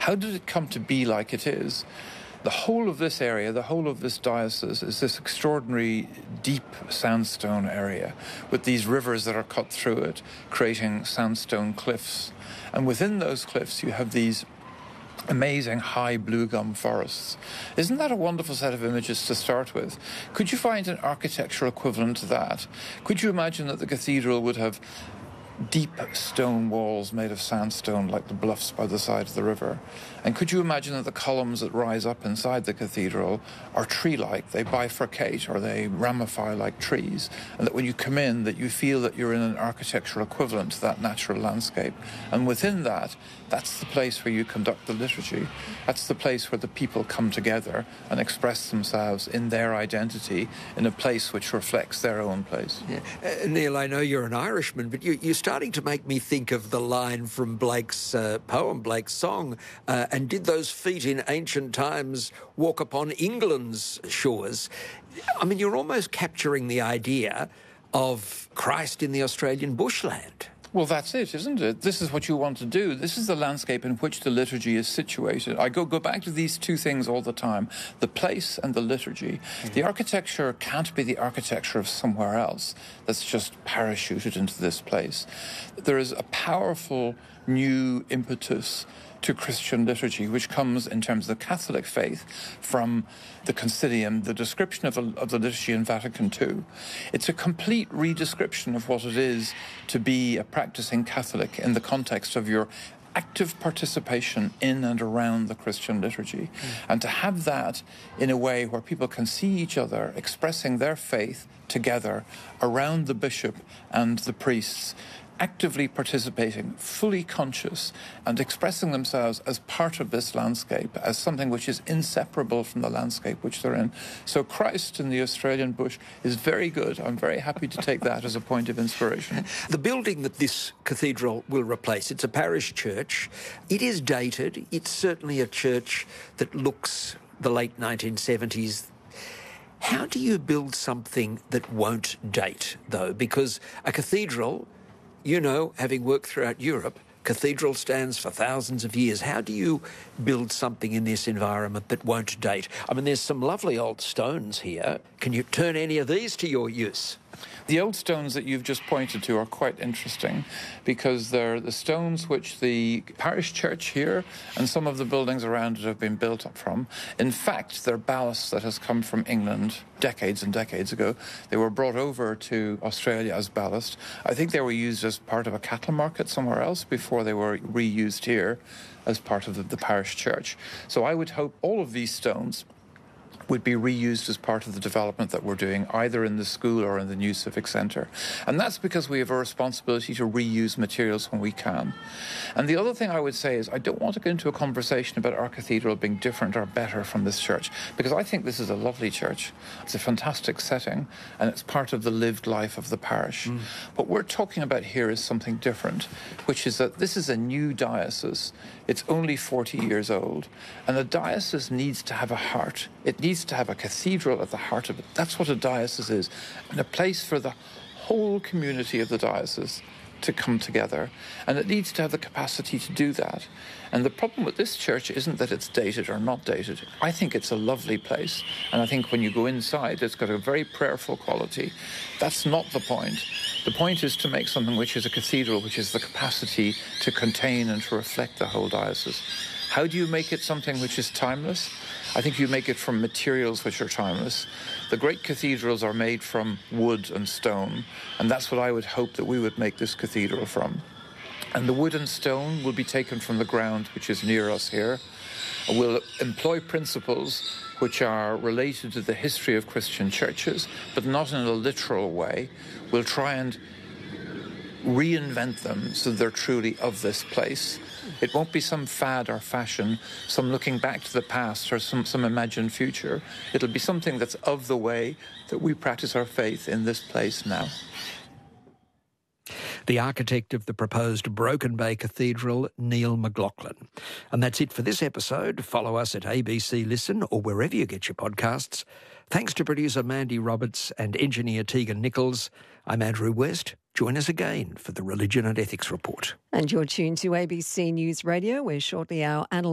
How did it come to be like it is? The whole of this area, the whole of this diocese is this extraordinary deep sandstone area with these rivers that are cut through it, creating sandstone cliffs. And within those cliffs you have these amazing high blue gum forests. Isn't that a wonderful set of images to start with? Could you find an architectural equivalent to that? Could you imagine that the cathedral would have deep stone walls made of sandstone like the bluffs by the side of the river? And could you imagine that the columns that rise up inside the cathedral are tree-like? They bifurcate or they ramify like trees, and that when you come in that you feel that you're in an architectural equivalent to that natural landscape. And within that, that's the place where you conduct the liturgy. That's the place where the people come together and express themselves in their identity in a place which reflects their own place. Yeah. Neil, I know you're an Irishman, but you're starting to make me think of the line from Blake's poem, Blake's song, and did those feet in ancient times walk upon England's shores? I mean, you're almost capturing the idea of Christ in the Australian bushland. Well, that's it, isn't it? This is what you want to do. This is the landscape in which the liturgy is situated. I go back to these two things all the time, the place and the liturgy. Mm-hmm. The architecture can't be the architecture of somewhere else that's just parachuted into this place. There is a powerful new impetus to Christian liturgy, which comes in terms of the Catholic faith from the Concilium, the description of the liturgy in Vatican II. It's a complete redescription of what it is to be a practicing Catholic in the context of your active participation in and around the Christian liturgy. And to have that in a way where people can see each other expressing their faith together around the bishop and the priests, actively participating, fully conscious, and expressing themselves as part of this landscape, as something which is inseparable from the landscape which they're in. So Christ in the Australian bush is very good. I'm very happy to take that as a point of inspiration. The building that this cathedral will replace, it's a parish church. It is dated. It's certainly a church that looks the late 1970s. How do you build something that won't date, though? Because a cathedral, you know, having worked throughout Europe, cathedral stands for thousands of years. How do you build something in this environment that won't date? I mean, there's some lovely old stones here. Can you turn any of these to your use? The old stones that you've just pointed to are quite interesting because they're the stones which the parish church here and some of the buildings around it have been built up from. In fact, they're ballast that has come from England decades and decades ago. They were brought over to Australia as ballast. I think they were used as part of a cattle market somewhere else before they were reused here as part of the parish church. So I would hope all of these stones would be reused as part of the development that we're doing, either in the school or in the new civic centre. And that's because we have a responsibility to reuse materials when we can. And the other thing I would say is I don't want to get into a conversation about our cathedral being different or better from this church, because I think this is a lovely church. It's a fantastic setting, and it's part of the lived life of the parish. What we're talking about here is something different, which is that this is a new diocese. It's only 40 years old, and a diocese needs to have a heart. It needs to have a cathedral at the heart of it. That's what a diocese is, and a place for the whole community of the diocese to come together, and it needs to have the capacity to do that. And the problem with this church isn't that it's dated or not dated. I think it's a lovely place, and I think when you go inside, it's got a very prayerful quality. That's not the point. The point is to make something which is a cathedral, which has the capacity to contain and to reflect the whole diocese. How do you make it something which is timeless? I think you make it from materials which are timeless. The great cathedrals are made from wood and stone, and that's what I would hope that we would make this cathedral from. And the wood and stone will be taken from the ground which is near us here. We'll employ principles which are related to the history of Christian churches, but not in a literal way. We'll try and reinvent them so they're truly of this place. It won't be some fad or fashion, some looking back to the past or some imagined future. It'll be something that's of the way that we practice our faith in this place now. The architect of the proposed Broken Bay Cathedral, Neil McLaughlin. And that's it for this episode. Follow us at ABC Listen or wherever you get your podcasts. Thanks to producer Mandy Roberts and engineer Tegan Nichols. I'm Andrew West. Join us again for the Religion and Ethics Report. And you're tuned to ABC News Radio, where shortly our